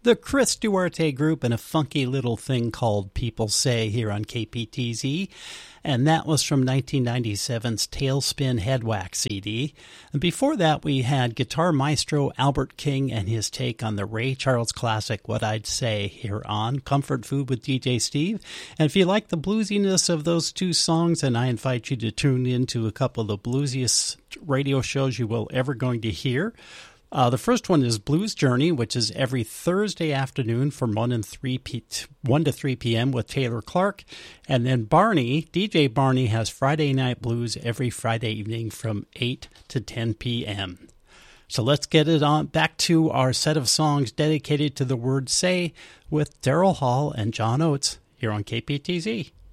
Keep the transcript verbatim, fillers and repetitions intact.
The Chris Duarte Group and a funky little thing called People Say here on K P T Z. And that was from nineteen ninety-seven's Tailspin Headwax C D. And before that, we had guitar maestro Albert King and his take on the Ray Charles classic, What I'd Say, here on Comfort Food with D J Steve. And if you like the bluesiness of those two songs, then I invite you to tune in to a couple of the bluesiest radio shows you will ever going to hear. Uh, the first one is Blues Journey, which is every Thursday afternoon from one, and three p- one to three p.m. with Taylor Clark. And then Barney, D J Barney, has Friday Night Blues every Friday evening from eight to ten p.m. So let's get it on back to our set of songs dedicated to the word say with Daryl Hall and John Oates here on K P T Z.